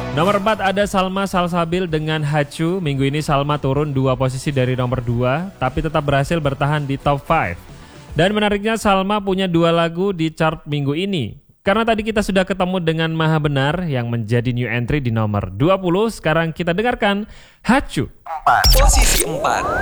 Nomor 4 ada Salma Salsabil dengan Hacu. Minggu ini Salma turun 2 posisi dari nomor 2, tapi tetap berhasil bertahan di top 5. Dan menariknya Salma punya 2 lagu di chart minggu ini. Karena tadi kita sudah ketemu dengan Maha Benar yang menjadi new entry di nomor 20, sekarang kita dengarkan Hacu. Posisi 4.